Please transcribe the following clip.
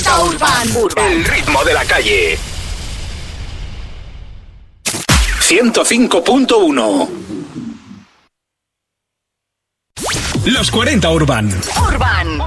40 Urban. El ritmo de la calle. 105.1. Los 40 Urban. Urban.